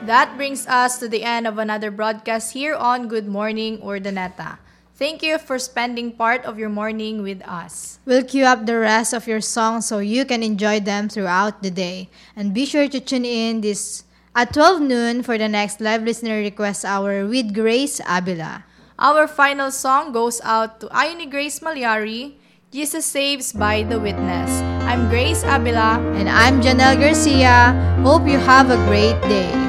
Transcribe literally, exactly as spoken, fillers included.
That brings us to the end of another broadcast here on Good Morning Urdaneta. Thank you for spending part of your morning with us. We'll queue up the rest of your songs so you can enjoy them throughout the day. And be sure to tune in this at twelve noon for the next live listener request hour with Grace Abila. Our final song goes out to Ione Grace Malyari, Jesus Saves by the Witness. I'm Grace Abila. And I'm Janelle Garcia. Hope you have a great day.